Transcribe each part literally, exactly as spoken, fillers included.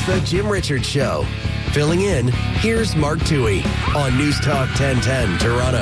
The Jim Richards Show. Filling in, here's Mark Toohey on News Talk ten ten Toronto.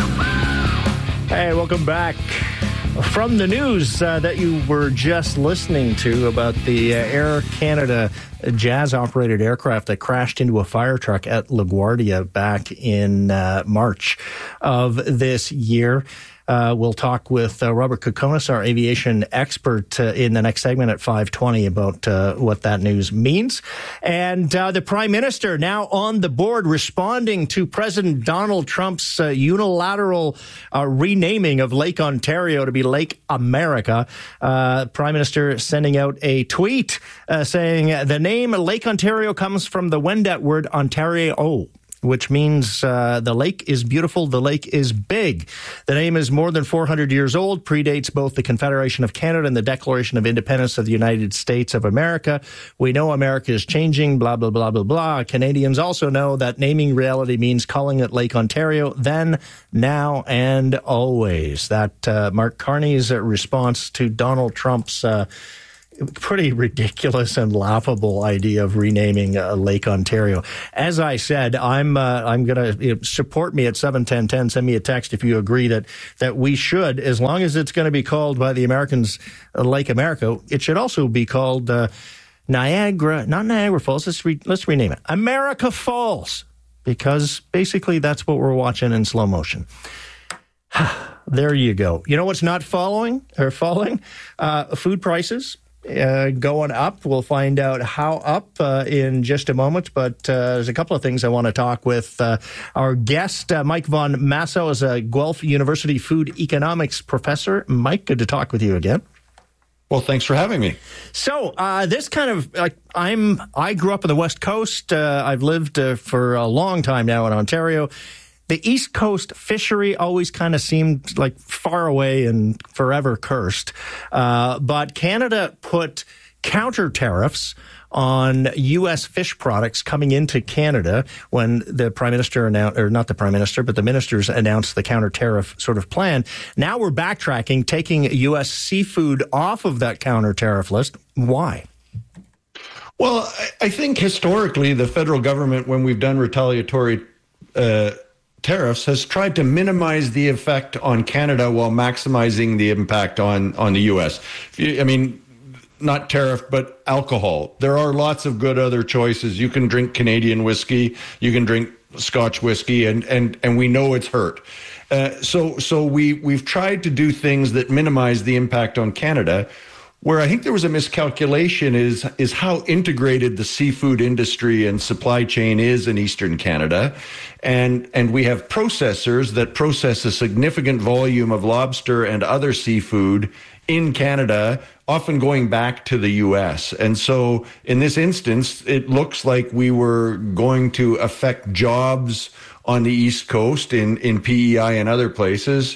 Hey, welcome back. From the news uh, that you were just listening to about the uh, Air Canada Jazz-operated aircraft that crashed into a fire truck at LaGuardia back in uh, March of this year. Uh, we'll talk with uh, Robert Kokonis, our aviation expert, uh, in the next segment at five twenty about uh, what that news means. And uh, the Prime Minister now on the board responding to President Donald Trump's uh, unilateral uh, renaming of Lake Ontario to be Lake America. Uh, Prime Minister sending out a tweet uh, saying the name Lake Ontario comes from the Wendat word Ontario, which means uh, the lake is beautiful, the lake is big. The name is more than four hundred years old, predates both the Confederation of Canada and the Declaration of Independence of the United States of America. We know America is changing, blah, blah, blah, blah, blah. Canadians also know that naming reality means calling it Lake Ontario, then, now, and always. That uh, Mark Carney's uh, response to Donald Trump's uh, pretty ridiculous and laughable idea of renaming uh, Lake Ontario. As I said, I'm uh, I'm going to you know, support me at seven ten ten. Send me a text if you agree that that we should, as long as it's going to be called by the Americans uh, Lake America, it should also be called uh, Niagara, not Niagara Falls. Let's re- let's rename it America Falls, because basically that's what we're watching in slow motion. There you go. You know what's not following or falling? Uh, food prices. Uh, going up. We'll find out how up uh, in just a moment, but uh, there's a couple of things I want to talk with uh, our guest. Uh, Mike Von Masso is a Guelph University food economics professor. Mike, good to talk with you again. Well, thanks for having me. So uh, this kind of, like, I'm, I grew up on the West Coast. Uh, I've lived uh, for a long time now in Ontario. The East Coast fishery always kind of seemed like far away and forever cursed. Uh, but Canada put counter tariffs on U S fish products coming into Canada when the Prime Minister announced, or not the Prime Minister, but the ministers announced the counter tariff sort of plan. Now we're backtracking, taking U S seafood off of that counter tariff list. Why? Well, I think historically the federal government, when we've done retaliatory uh tariffs, has tried to minimize the effect on Canada while maximizing the impact on, on the U S. I mean, not tariff, but alcohol. There are lots of good other choices. You can drink Canadian whiskey, you can drink Scotch whiskey, and, and, and we know it's hurt. Uh, so so we, we've tried to do things that minimize the impact on Canada. Where I think there was a miscalculation is is how integrated the seafood industry and supply chain is in Eastern Canada. And and we have processors that process a significant volume of lobster and other seafood in Canada, often going back to the U S. And so in this instance, it looks like we were going to affect jobs on the East Coast in, in P E I and other places.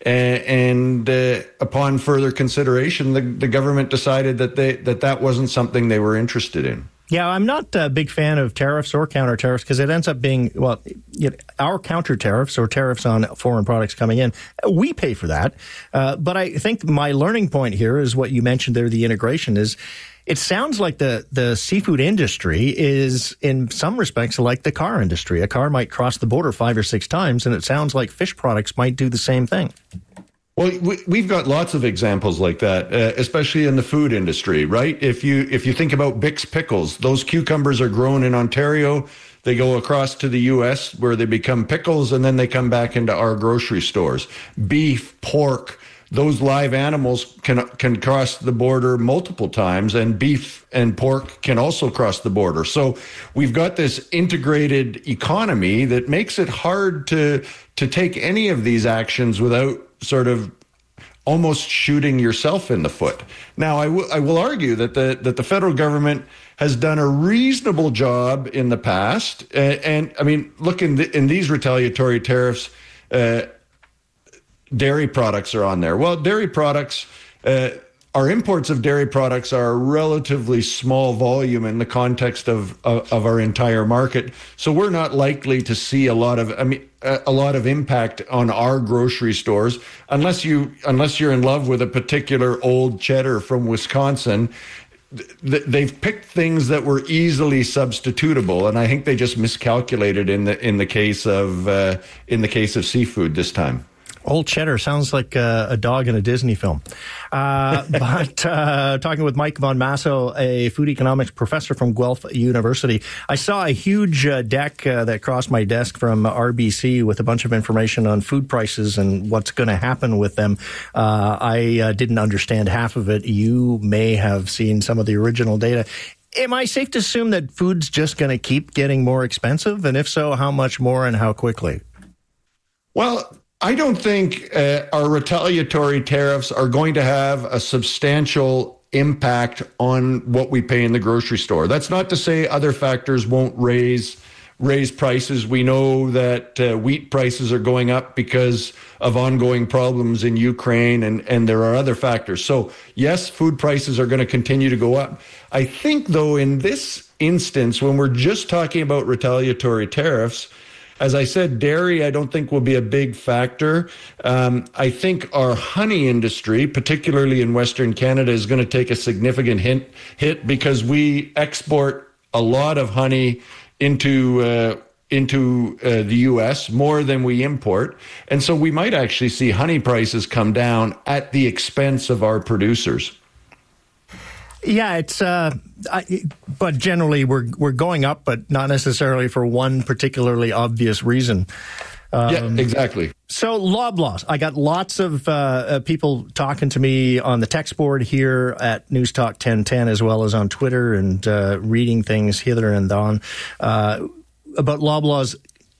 And uh, upon further consideration, the, the government decided that they that that wasn't something they were interested in. Yeah, I'm not a big fan of tariffs or counter tariffs because it ends up being, well, you know, our counter tariffs or tariffs on foreign products coming in, we pay for that. Uh, but I think my learning point here is what you mentioned there, the integration is, it sounds like the, the seafood industry is, in some respects, like the car industry. A car might cross the border five or six times, and it sounds like fish products might do the same thing. Well, we've got lots of examples like that, uh, especially in the food industry, right? If you if you think about Bix pickles, those cucumbers are grown in Ontario. They go across to the U S where they become pickles, and then they come back into our grocery stores. Beef, pork, those live animals can can cross the border multiple times, and beef and pork can also cross the border. So we've got this integrated economy that makes it hard to to take any of these actions without sort of almost shooting yourself in the foot. Now, I, w- I will argue that the that the federal government has done a reasonable job in the past. Uh, and, I mean, look, in, the, in these retaliatory tariffs, uh, dairy products are on there. Well, dairy products, uh, our imports of dairy products are a relatively small volume in the context of, of, of our entire market. So we're not likely to see a lot of, I mean, a lot of impact on our grocery stores unless you unless you're in love with a particular old cheddar from Wisconsin. th- they've picked things that were easily substitutable, and I think they just miscalculated in the in the case of uh, in the case of seafood this time. Old Cheddar sounds like a, a dog in a Disney film. Uh, but uh, talking with Mike Von Masso, a food economics professor from Guelph University, I saw a huge uh, deck uh, that crossed my desk from R B C with a bunch of information on food prices and what's going to happen with them. Uh, I uh, didn't understand half of it. You may have seen some of the original data. Am I safe to assume that food's just going to keep getting more expensive? And if so, how much more and how quickly? Well, I don't think uh, our retaliatory tariffs are going to have a substantial impact on what we pay in the grocery store. That's not to say other factors won't raise raise prices. We know that uh, wheat prices are going up because of ongoing problems in Ukraine, and, and there are other factors. So, yes, food prices are going to continue to go up. I think, though, in this instance, when we're just talking about retaliatory tariffs, as I said, dairy, I don't think will be a big factor. Um, I think our honey industry, particularly in Western Canada, is going to take a significant hit, hit because we export a lot of honey into uh, into uh, the U S, more than we import. And so we might actually see honey prices come down at the expense of our producers. Yeah, it's, uh, I, but generally we're we're going up, but not necessarily for one particularly obvious reason. Um, yeah, exactly. So Loblaws, I got lots of uh, uh, people talking to me on the text board here at News Talk ten ten, as well as on Twitter, and uh, reading things hither and yon uh, about Loblaws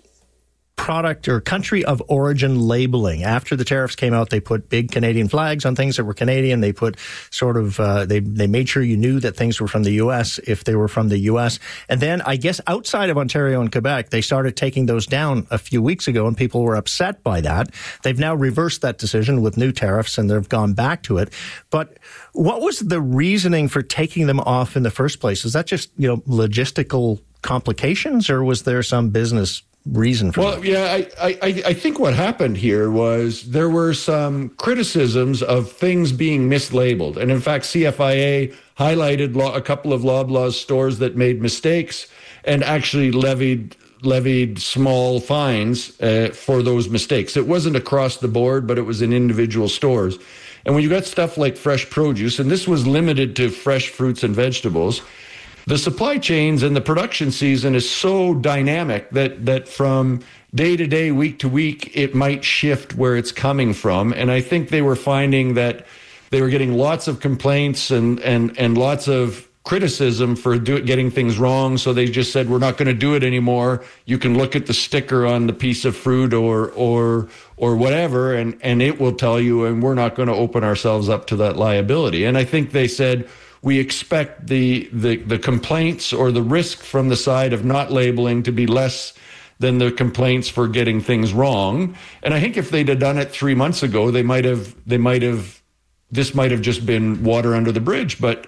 product or country of origin labeling. After the tariffs came out, they put big Canadian flags on things that were Canadian. They put sort of, uh, they, they made sure you knew that things were from the U S if they were from the U S. And then I guess outside of Ontario and Quebec, they started taking those down a few weeks ago, and people were upset by that. They've now reversed that decision with new tariffs, and they've gone back to it. But what was the reasoning for taking them off in the first place? Is that just, you know, logistical complications, or was there some business reason for well, that? yeah, I, I, I think what happened here was there were some criticisms of things being mislabeled. And in fact, C F I A highlighted law, a couple of Loblaws stores that made mistakes and actually levied levied small fines uh, for those mistakes. It wasn't across the board, but it was in individual stores. And when you got stuff like fresh produce, and this was limited to fresh fruits and vegetables, the supply chains and the production season is so dynamic that that from day to day, week to week, it might shift where it's coming from. And I think they were finding that they were getting lots of complaints and and and lots of criticism for do, getting things wrong. So they just said, we're not going to do it anymore. You can look at the sticker on the piece of fruit or or or whatever, and, and it will tell you, and we're not going to open ourselves up to that liability. And I think they said, we expect the, the the complaints or the risk from the side of not labeling to be less than the complaints for getting things wrong. And I think if they'd have done it three months ago, they might have they might have this might have just been water under the bridge. But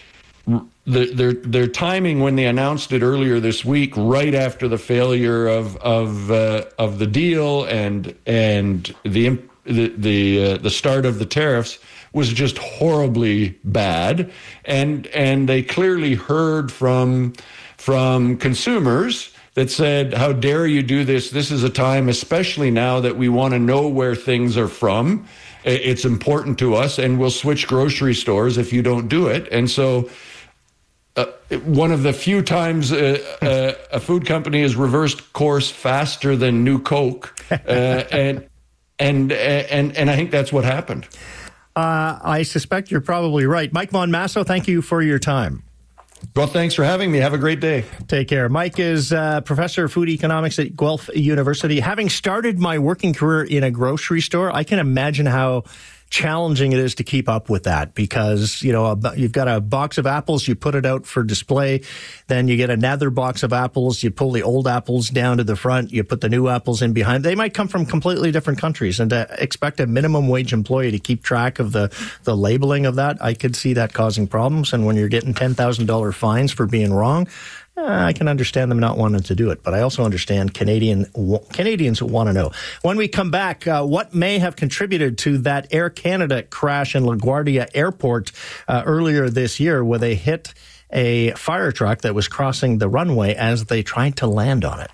the, their their timing when they announced it earlier this week, right after the failure of of uh, of the deal and and the the the, uh, the start of the tariffs, was just horribly bad, and and they clearly heard from from consumers that said, how dare you do this? This is a time, especially now, that we want to know where things are from. It's important to us, and we'll switch grocery stores if you don't do it. And so uh, one of the few times uh, uh, a food company has reversed course faster than New Coke, uh, and and and and I think that's what happened. Uh, I suspect you're probably right. Mike Von Masso, thank you for your time. Well, thanks for having me. Have a great day. Take care. Mike is uh, professor of food economics at Guelph University. Having started my working career in a grocery store, I can imagine how challenging it is to keep up with that, because, you know, you've got a box of apples, you put it out for display, then you get another box of apples, you pull the old apples down to the front, you put the new apples in behind. They might come from completely different countries, and to expect a minimum wage employee to keep track of the, the labeling of that, I could see that causing problems. And when you're getting ten thousand dollars fines for being wrong, uh, I can understand them not wanting to do it. But I also understand Canadian Canadians want to know. When we come back, uh, what may have contributed to that Air Canada crash in LaGuardia Airport uh, earlier this year, where they hit a fire truck that was crossing the runway as they tried to land on it.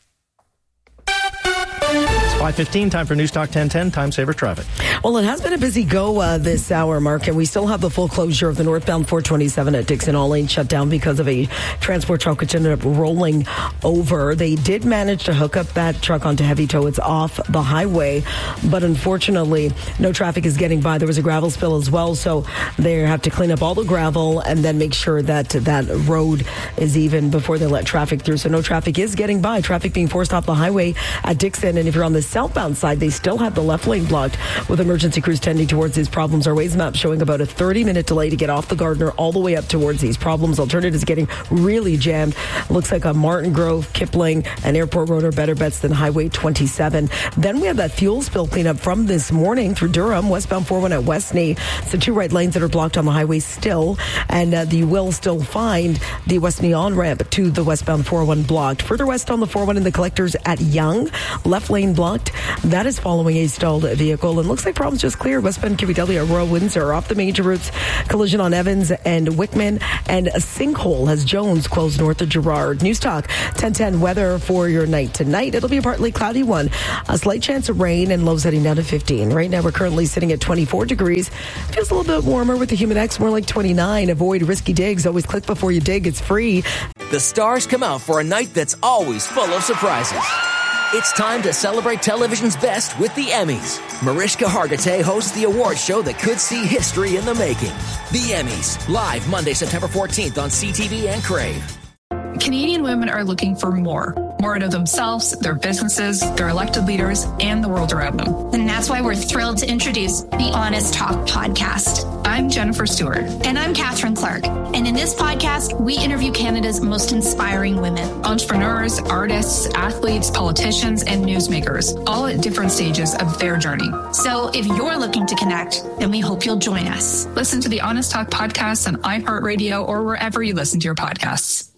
five fifteen, time for News Talk ten ten, Time Saver Traffic. Well, it has been a busy go uh, this hour, Mark, and we still have the full closure of the northbound four twenty-seven at Dixon. All lanes shut down because of a transport truck which ended up rolling over. They did manage to hook up that truck onto heavy tow. It's off the highway, but unfortunately, no traffic is getting by. There was a gravel spill as well, so they have to clean up all the gravel and then make sure that that road is even before they let traffic through. So no traffic is getting by. Traffic being forced off the highway at Dixon, and if you're on the southbound side, they still have the left lane blocked with emergency crews tending towards these problems. Our Waze map showing about a thirty minute delay to get off the Gardner all the way up towards these problems. Alternatives getting really jammed. Looks like a Martin Grove, Kipling, and Airport Road are better bets than Highway twenty-seven. Then we have that fuel spill cleanup from this morning through Durham, westbound four oh one at Westney. So two right lanes that are blocked on the highway still, and uh, you will still find the Westney on-ramp to the westbound four oh one blocked. Further west on the four oh one in the collectors at Yonge, left lane blocked. That is following a stalled vehicle, and looks like problems just cleared westbound Q B W at Royal Windsor off the major routes. Collision on Evans and Wickman, and a sinkhole has Jones closed north of Girard. News Talk ten ten weather for your night tonight. It'll be a partly cloudy one. A slight chance of rain and lows heading down to fifteen. Right now we're currently sitting at twenty-four degrees. Feels a little bit warmer with the Humidex, more like twenty-nine. Avoid risky digs. Always click before you dig. It's free. The stars come out for a night that's always full of surprises. It's time to celebrate television's best with the Emmys. Mariska Hargitay hosts the award show that could see history in the making. The Emmys, live Monday, September fourteenth on C T V and Crave. Canadian women are looking for more. More out of themselves, their businesses, their elected leaders, and the world around them. And that's why we're thrilled to introduce the Honest Talk podcast. I'm Jennifer Stewart. And I'm Catherine Clark. And in this podcast, we interview Canada's most inspiring women. Entrepreneurs, artists, athletes, politicians, and newsmakers, all at different stages of their journey. So if you're looking to connect, then we hope you'll join us. Listen to the Honest Talk podcast on iHeartRadio or wherever you listen to your podcasts.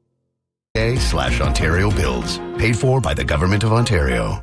A slash Ontario Builds, paid for by the Government of Ontario.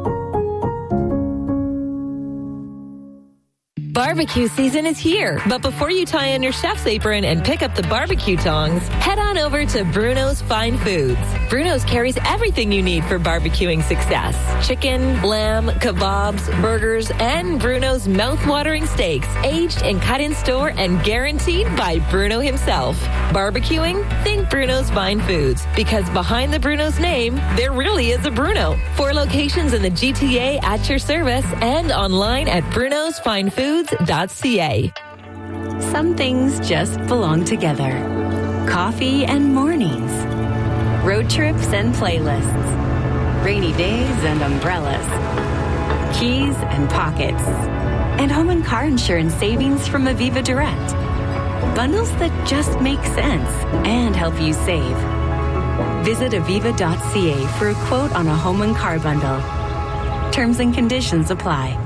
Barbecue season is here, but before you tie on your chef's apron and pick up the barbecue tongs, head on over to Bruno's Fine Foods. Bruno's carries everything you need for barbecuing success. Chicken, lamb, kebabs, burgers, and Bruno's mouth-watering steaks, aged and cut in store and guaranteed by Bruno himself. Barbecuing? Think Bruno's Fine Foods, because behind the Bruno's name, there really is a Bruno. Four locations in the G T A at your service and online at brunos fine foods dot c a. Some things just belong together. Coffee and mornings. Road trips and playlists. Rainy days and umbrellas. Keys and pockets. And home and car insurance savings from Aviva Direct. Bundles that just make sense and help you save. Visit aviva dot c a for a quote on a home and car bundle. Terms and conditions apply.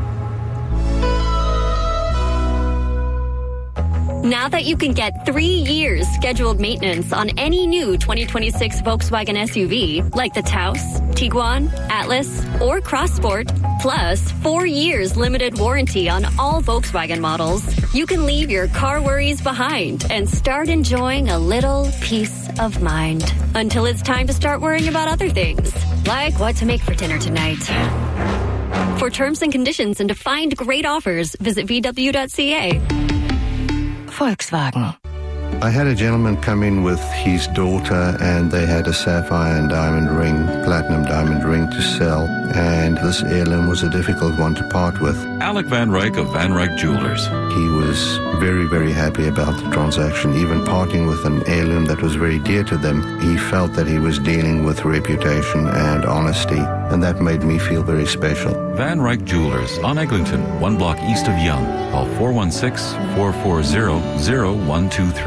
Now that you can get three years scheduled maintenance on any new twenty twenty-six Volkswagen S U V, like the Taos, Tiguan, Atlas, or Crossport, plus four years limited warranty on all Volkswagen models, you can leave your car worries behind and start enjoying a little peace of mind. Until it's time to start worrying about other things, like what to make for dinner tonight. For terms and conditions and to find great offers, visit v w dot c a. Volkswagen. I had a gentleman come in with his daughter and they had a sapphire and diamond ring, platinum diamond ring to sell, and this heirloom was a difficult one to part with. Alec Van Ryk of Van Ryk Jewelers. He was very, very happy about the transaction, even parting with an heirloom that was very dear to them. He felt that he was dealing with reputation and honesty, and that made me feel very special. Van Ryk Jewelers on Eglinton, one block east of Yonge. Call four one six, four four zero, zero one two three.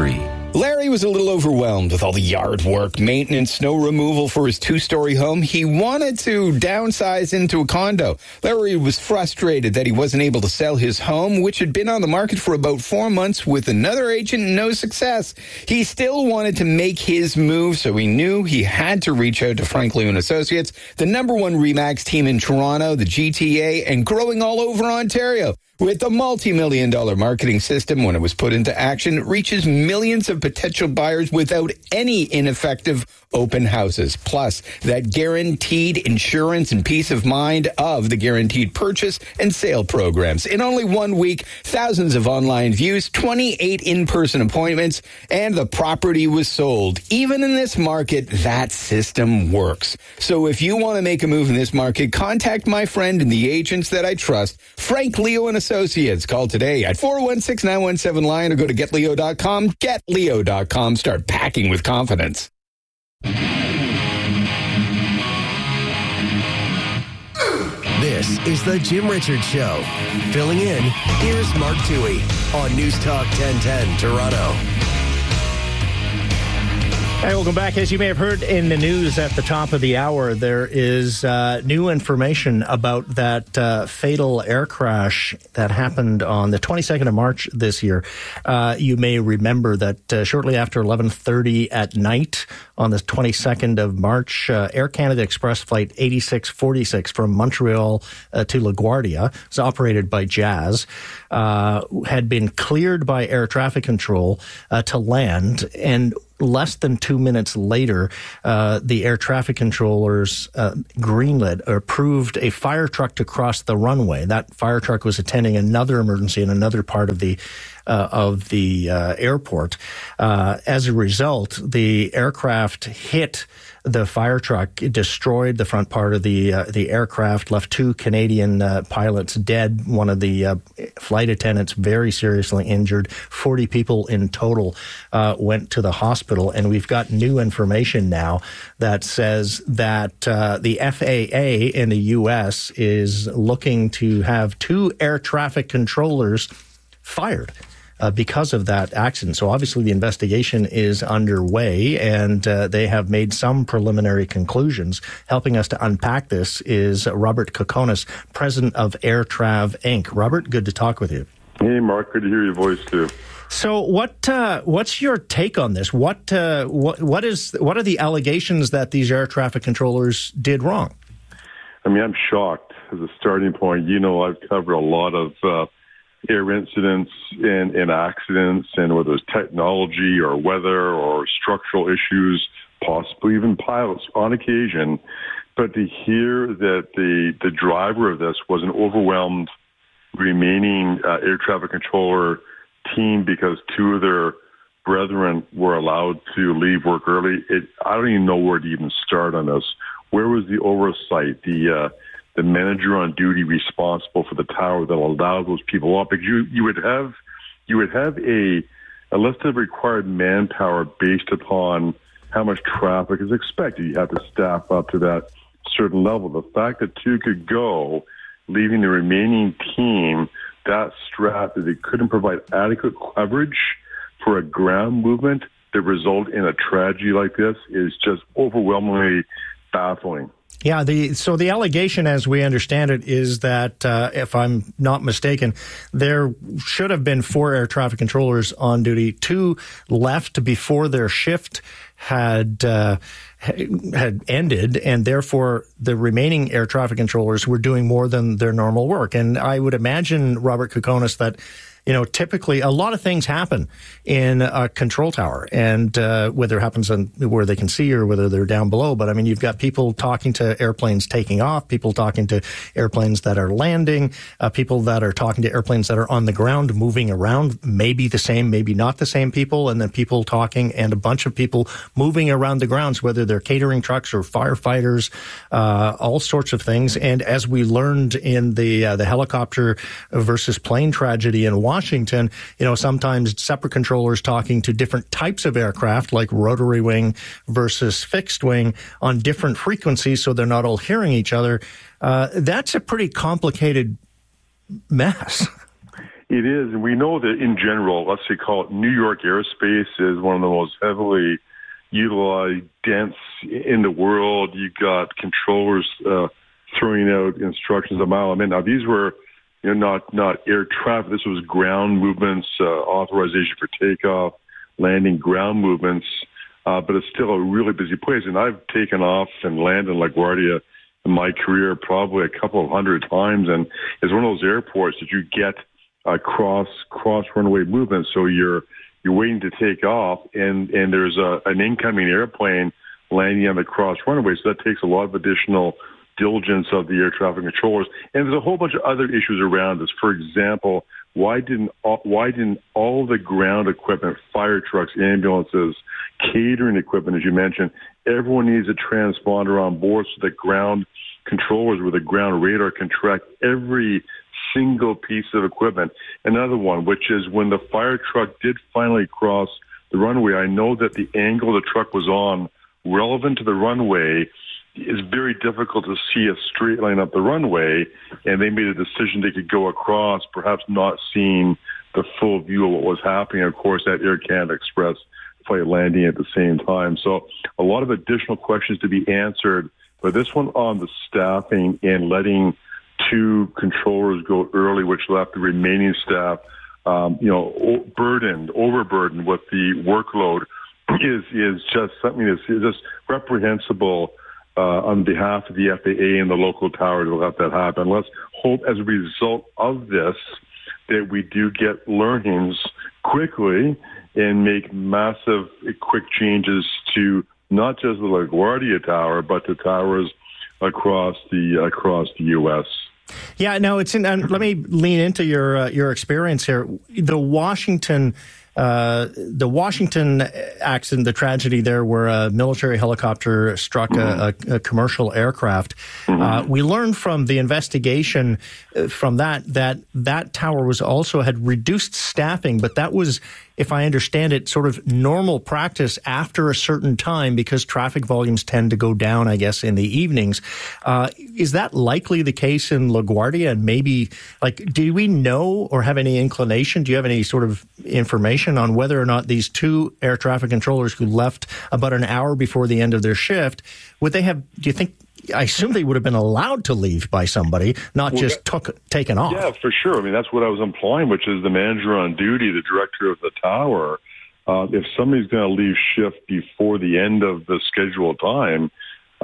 Larry was a little overwhelmed with all the yard work, maintenance, snow removal for his two-story home. He wanted to downsize into a condo. Larry was frustrated that he wasn't able to sell his home, which had been on the market for about four months with another agent and no success. He still wanted to make his move, so he knew he had to reach out to Frank Leo and Associates, the number one RE/MAX team in Toronto, the G T A, and growing all over Ontario. With a multi-million dollar marketing system, when it was put into action, it reaches millions of potential buyers without any ineffective open houses. Plus, that guaranteed insurance and peace of mind of the guaranteed purchase and sale programs. In only one week, thousands of online views, twenty-eight in-person appointments, and the property was sold. Even in this market, that system works. So if you want to make a move in this market, contact my friend and the agents that I trust, Frank Leo and Associates. Call today at four one six, nine one seven, LION or go to get leo dot com. get leo dot com. Start packing with confidence. This is the Jim Richards Show. Filling in, here's Mark Toohey on News Talk ten ten Toronto. Hey, welcome back. As you may have heard in the news at the top of the hour, there is uh, new information about that uh, fatal air crash that happened on the twenty-second of March this year. Uh, you may remember that uh, shortly after eleven thirty at night on the twenty-second of March, uh, Air Canada Express Flight eighty-six forty-six from Montreal uh, to LaGuardia, was operated by Jazz, uh, had been cleared by air traffic control uh, to land, and less than two minutes later, uh, the air traffic controllers uh, greenlit or approved a fire truck to cross the runway. That fire truck was attending another emergency in another part of the uh, of the uh, airport. Uh, as a result, the aircraft hit the fire truck. It destroyed the front part of the uh, the aircraft, left two Canadian uh, pilots dead, one of the uh, flight attendants very seriously injured. forty people in total uh, went to the hospital, and we've got new information now that says that uh, the F A A in the U S is looking to have two air traffic controllers fired Uh, because of that accident. So obviously the investigation is underway, and uh, they have made some preliminary conclusions. Helping us to unpack this is Robert Kokonis, president of AirTrav Incorporated. Robert, good to talk with you. Hey, Mark, good to hear your voice too. So what uh, what's your take on this? What uh, what what is what are the allegations that these air traffic controllers did wrong? I mean, I'm shocked as a starting point. You know, I've covered a lot of uh, air incidents and, and accidents, and whether it's technology or weather or structural issues, possibly even pilots on occasion. But to hear that the, the driver of this was an overwhelmed remaining uh, air traffic controller team because two of their brethren were allowed to leave work early, it, I don't even know where to even start on this. Where was the oversight, the uh, the manager on duty responsible for the tower that allowed those people up? Because you, you would have you would have a a list of required manpower based upon how much traffic is expected. You have to staff up to that certain level. The fact that two could go, leaving the remaining team that strapped that they couldn't provide adequate coverage for a ground movement that result in a tragedy like this is just overwhelmingly baffling. Yeah, the so the allegation, as we understand it, is that, uh, if I'm not mistaken, there should have been four air traffic controllers on duty. Two left before their shift had uh, had ended, and therefore the remaining air traffic controllers were doing more than their normal work. And I would imagine, Robert Kokonis, that you know, typically a lot of things happen in a control tower, and uh, whether it happens on where they can see or whether they're down below. But I mean, you've got people talking to airplanes taking off, people talking to airplanes that are landing, uh, people that are talking to airplanes that are on the ground, moving around, maybe the same, maybe not the same people, and then people talking and a bunch of people moving around the grounds, whether they're catering trucks or firefighters, uh, all sorts of things. And as we learned in the uh, the helicopter versus plane tragedy in Washington, you know, sometimes separate controllers talking to different types of aircraft, like rotary wing versus fixed wing, on different frequencies, so they're not all hearing each other. Uh, that's a pretty complicated mess. It is, and we know that in general, let's say call it New York airspace is one of the most heavily utilized, dense in the world. You got controllers uh, throwing out instructions a mile a minute. Now, these were you know, not not air traffic. This was ground movements, uh, authorization for takeoff, landing, ground movements. Uh, but it's still a really busy place. And I've taken off and landed in LaGuardia in my career probably a couple of hundred times. And it's one of those airports that you get a cross cross runway movement. So you're you're waiting to take off, and, and there's a, an incoming airplane landing on the cross runway. So that takes a lot of additional diligence of the air traffic controllers. And there's a whole bunch of other issues around this. For example, why didn't why didn't all the ground equipment, fire trucks, ambulances, catering equipment, as you mentioned, everyone needs a transponder on board so that ground controllers with a ground radar can track every single piece of equipment. Another one, which is when the fire truck did finally cross the runway, I know that the angle the truck was on, relevant to the runway, is very difficult to see a straight line up the runway, and they made a decision they could go across, perhaps not seeing the full view of what was happening. Of course, that Air Canada Express flight landing at the same time. So a lot of additional questions to be answered, but this one on the staffing and letting two controllers go early, which left the remaining staff, um, you know, burdened, overburdened with the workload, is is just something that's just reprehensible uh, on behalf of the F A A and the local tower to let that happen. Let's hope as a result of this that we do get learnings quickly and make massive, quick changes to not just the LaGuardia Tower, but the towers across the across the U S. Yeah, no, it's in. And let me lean into your uh, your experience here. The Washington. Uh, the Washington accident, the tragedy there where a military helicopter struck a, a, a commercial aircraft. Uh, we learned from the investigation uh, from that that that tower was also had reduced staffing, but that was, if I understand it, sort of normal practice after a certain time because traffic volumes tend to go down, I guess, in the evenings. Uh, is that likely the case in LaGuardia? And maybe, like, do we know or have any inclination? Do you have any sort of information on whether or not these two air traffic controllers who left about an hour before the end of their shift, would they have, do you think, I assume they would have been allowed to leave by somebody, not well, just took taken off. Yeah, for sure. I mean, that's what I was implying, which is the manager on duty, the director of the tower. Uh, if somebody's going to leave shift before the end of the scheduled time,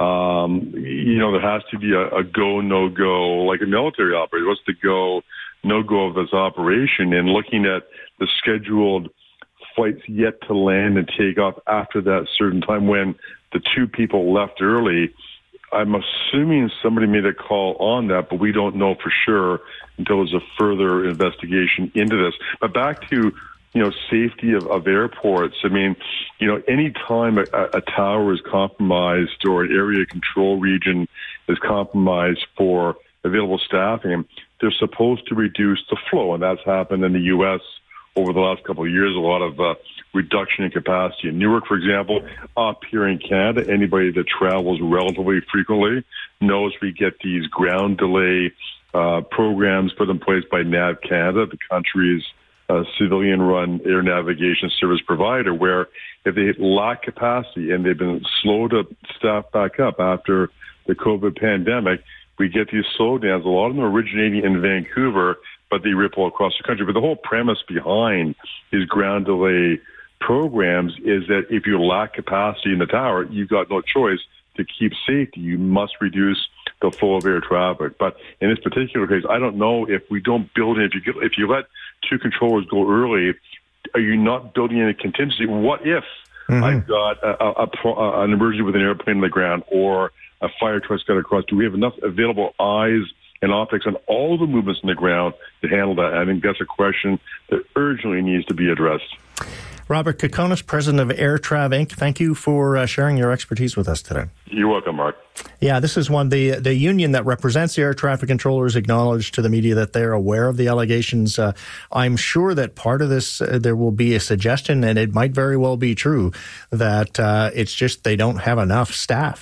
um, you know, there has to be a, a go, no go, like a military operator. What's the go, no go of this operation? And looking at the scheduled flights yet to land and take off after that certain time when the two people left early, I'm assuming somebody made a call on that, but we don't know for sure until there's a further investigation into this. But back to, you know, safety of, of airports. I mean, you know, any time a, a tower is compromised or an area control region is compromised for available staffing, they're supposed to reduce the flow, and that's happened in the U S over the last couple of years. A lot of uh, reduction in capacity in Newark, for example. Up here in Canada, anybody that travels relatively frequently knows we get these ground delay uh, programs put in place by Nav Canada, the country's uh, civilian-run air navigation service provider, where if they lack capacity and they've been slow to staff back up after the COVID pandemic, we get these slowdowns. A lot of them originating in Vancouver, but they ripple across the country. But the whole premise behind these ground delay programs is that if you lack capacity in the tower, you've got no choice to keep safety. You must reduce the flow of air traffic. But in this particular case, I don't know if we don't build in, if you, get, if you let two controllers go early, are you not building in a contingency? What if mm-hmm. I've got a, a, a, an emergency with an airplane on the ground or a fire truck's got across? Do we have enough available eyes and optics on all the movements in the ground to handle that? I think that's a question that urgently needs to be addressed. Robert Kokonis, president of AirTrav Incorporated, thank you for uh, sharing your expertise with us today. You're welcome, Mark. Yeah, this is one. The the union that represents the air traffic controllers acknowledged to the media that they're aware of the allegations. Uh, I'm sure that part of this, uh, there will be a suggestion, and it might very well be true, that uh, it's just they don't have enough staff.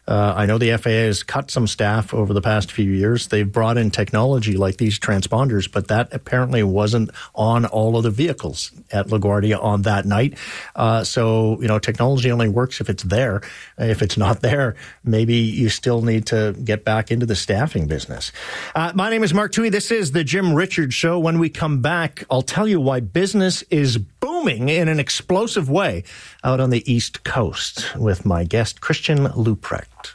Uh, I know the F A A has cut some staff over the past few years. They've brought in technology like these transponders, but that apparently wasn't on all of the vehicles at LaGuardia on that night. Uh, so, you know, technology only works if it's there. If it's not there, maybe you still need to get back into the staffing business. Uh, my name is Mark Toohey. This is the Jim Richards Show. When we come back, I'll tell you why business is booming in an explosive way out on the East Coast with my guest, Christian Leuprecht.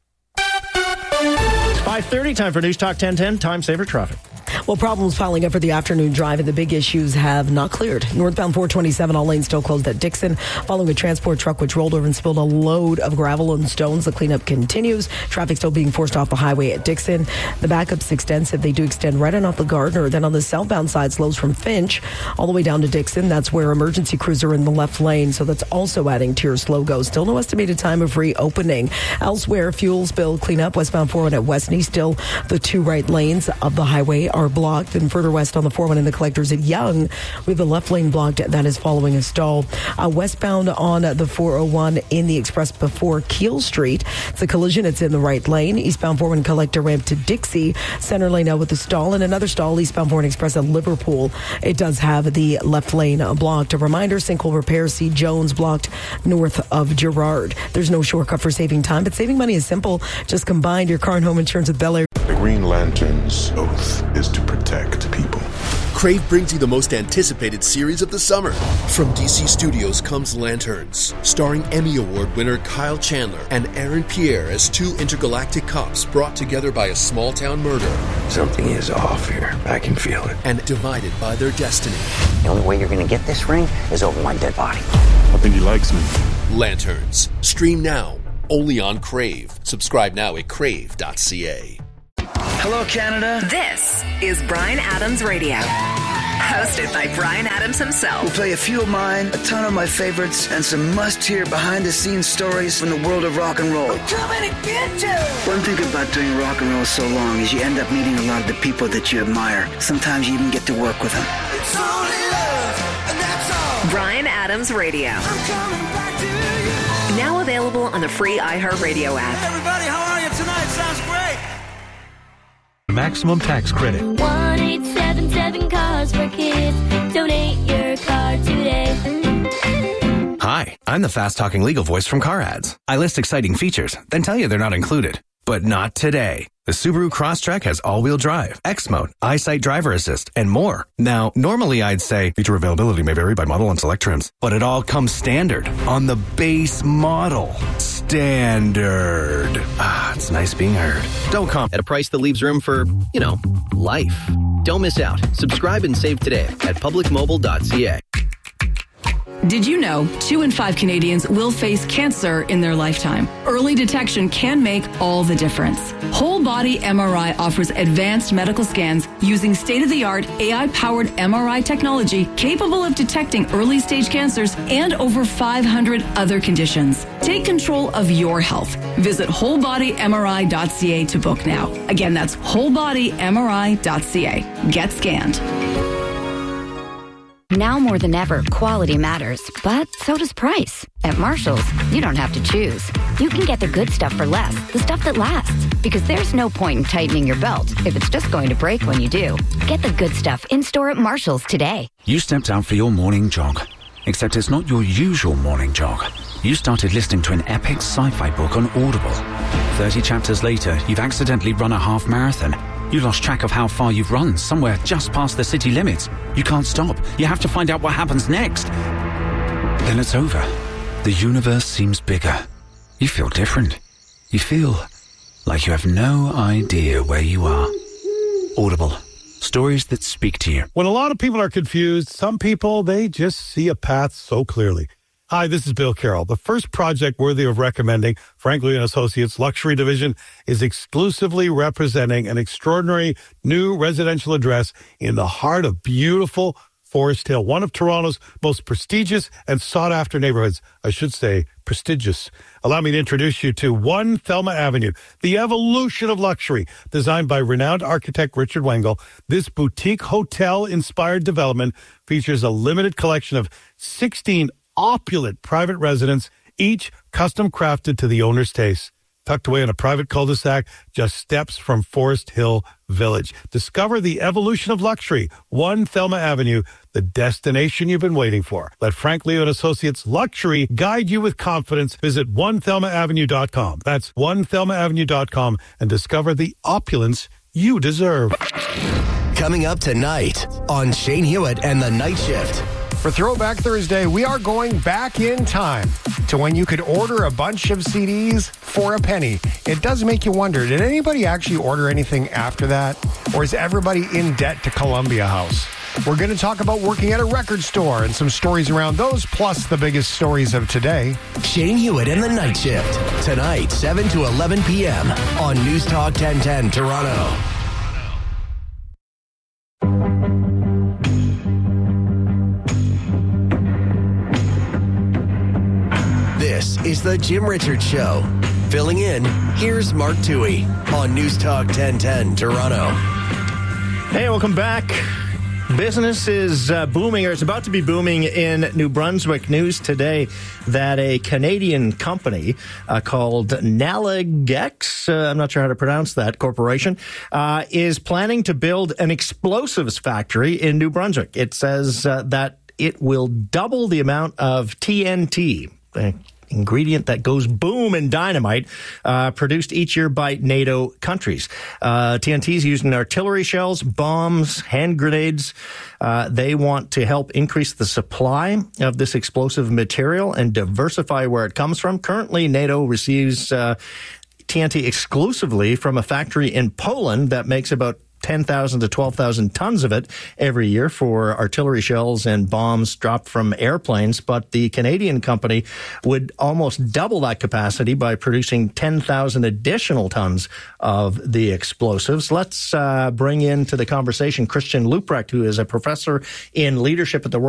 It's five thirty, time for News Talk ten ten, time saver traffic. Well, problems piling up for the afternoon drive, and the big issues have not cleared. Northbound four twenty-seven, all lanes still closed at Dixon, following a transport truck which rolled over and spilled a load of gravel and stones. The cleanup continues. Traffic still being forced off the highway at Dixon. The backup's extensive. They do extend right on off the Gardner. Then on the southbound side, slows from Finch all the way down to Dixon. That's where emergency crews are in the left lane, so that's also adding to your slow go. Still no estimated time of reopening. Elsewhere, fuel spill cleanup. Westbound four one at Westney, still the two right lanes of the highway are blocked. And further west on the four one in the collectors at Yonge, with the left lane blocked, that is following a stall. Uh, westbound on the four oh one in the express before Keele Street, it's a collision. It's in the right lane. Eastbound four one collector ramp to Dixie, center lane now with the stall, and another stall eastbound four one express at Liverpool. It does have the left lane blocked. A reminder, sinkhole repair, C. Jones blocked north of Girard. There's no shortcut for saving time, but saving money is simple. Just combine your car and home insurance with Bel Air. The Green Lantern's oath is to protect people. Crave brings you the most anticipated series of the summer. From D C Studios comes Lanterns, starring Emmy Award winner Kyle Chandler and Aaron Pierre as two intergalactic cops brought together by a small-town murder. Something is off here. I can feel it. And divided by their destiny. The only way you're going to get this ring is over my dead body. I think he likes me. Lanterns. Stream now, only on Crave. Subscribe now at crave dot c a. Hello, Canada. This is Bryan Adams Radio, hosted by Bryan Adams himself. We'll play a few of mine, a ton of my favorites, and some must-hear behind-the-scenes stories from the world of rock and roll. We're coming to get you! One thing about doing rock and roll so long is you end up meeting a lot of the people that you admire. Sometimes you even get to work with them. It's only love, and that's all. Bryan Adams Radio. I'm coming back to you. Now available on the free iHeartRadio app. Hey everybody, how are you tonight? Sounds great. Maximum tax credit. one eight seven seven cars for kids. Donate your car today. Hi, I'm the fast-talking legal voice from Car Ads. I list exciting features, then tell you they're not included. But not today. The Subaru Crosstrek has all-wheel drive, X-Mode, EyeSight driver assist, and more. Now, normally I'd say feature availability may vary by model and select trims, but it all comes standard on the base model. Standard. Ah, it's nice being heard. Don't comp at a price that leaves room for, you know, life. Don't miss out. Subscribe and save today at public mobile dot c a. Did you know two in five Canadians will face cancer in their lifetime? Early detection can make all the difference. Whole Body M R I offers advanced medical scans using state-of-the-art A I-powered M R I technology capable of detecting early-stage cancers and over five hundred other conditions. Take control of your health. Visit whole body m r i dot c a to book now. Again, that's whole body m r i dot c a. Get scanned. Now more than ever, quality matters, but so does price. At Marshall's, you don't have to choose. You can get the good stuff for less, the stuff that lasts. Because there's no point in tightening your belt if it's just going to break when you do. Get the good stuff in-store at Marshall's today. You stepped out for your morning jog, except it's not your usual morning jog. You started listening to an epic sci-fi book on Audible. thirty chapters later, you've accidentally run a half marathon. You lost track of how far you've run, somewhere just past the city limits. You can't stop. You have to find out what happens next. Then it's over. The universe seems bigger. You feel different. You feel like you have no idea where you are. Audible. Stories that speak to you. When a lot of people are confused, some people, they just see a path so clearly. Hi, this is Bill Carroll. The first project worthy of recommending, Frankly and Associates Luxury Division, is exclusively representing an extraordinary new residential address in the heart of beautiful Forest Hill, one of Toronto's most prestigious and sought-after neighborhoods. I should say prestigious. Allow me to introduce you to One Thelma Avenue, the evolution of luxury. Designed by renowned architect Richard Wengel, this boutique hotel-inspired development features a limited collection of sixteen opulent private residents, each custom crafted to the owner's taste. tucked away in a private cul-de-sac just steps from Forest Hill Village. Discover the evolution of luxury. One Thelma Avenue, the destination you've been waiting for. Let Frank Leo and Associates Luxury guide you with confidence. Visit one thelma avenue dot com. That's one thelma avenue dot com and discover the opulence you deserve. Coming up tonight on Shane Hewitt and the Night Shift. For Throwback Thursday, we are going back in time to when you could order a bunch of C Ds for a penny. It does make you wonder, did anybody actually order anything after that? Or is everybody in debt to Columbia House? We're going to talk about working at a record store and some stories around those, plus the biggest stories of today. Shane Hewitt and the Night Shift. Tonight, seven to eleven p.m. on News Talk ten ten Toronto. This is the Jim Richards Show. Filling in, here's Mark Toohey on News Talk ten ten Toronto. Hey, welcome back. Business is uh, booming, or it's about to be booming in New Brunswick. News today that a Canadian company uh, called Nalagex, uh, I'm not sure how to pronounce that, corporation, uh, is planning to build an explosives factory in New Brunswick. It says uh, that it will double the amount of T N T, uh, ingredient that goes boom in dynamite, uh, produced each year by NATO countries. Uh, T N T is used in artillery shells, bombs, hand grenades. Uh, they want to help increase the supply of this explosive material and diversify where it comes from. Currently, NATO receives uh, T N T exclusively from a factory in Poland that makes about ten thousand to twelve thousand tons of it every year for artillery shells and bombs dropped from airplanes. But the Canadian company would almost double that capacity by producing ten thousand additional tons of the explosives. Let's uh, bring into the conversation Christian Leuprecht, who is a professor in leadership at the